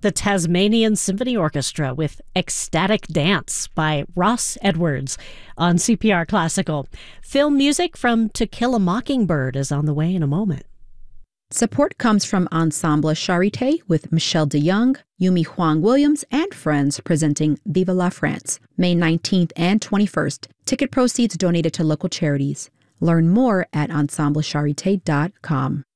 the Tasmanian Symphony Orchestra with Ecstatic Dance by Ross Edwards on CPR Classical. Film music from To Kill a Mockingbird is on the way in a moment. Support comes from Ensemble Charité with Michelle de Young, Yumi Huang Williams, and friends presenting Viva la France, May 19th and 21st. Ticket proceeds donated to local charities. Learn more at ensemblecharité.com.